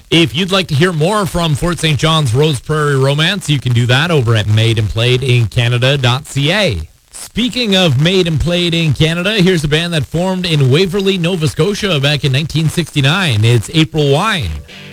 If you'd like to hear more from Fort St. John's Rose Prairie Romance, you can do that over at madeandplayedincanada.ca. Speaking of Made and Played in Canada, here's a band that formed in Waverly, Nova Scotia back in 1969. It's April Wine.